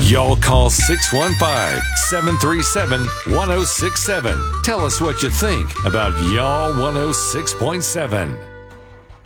Y'all call 615-737-1067. Tell us what you think about Y'all 106.7.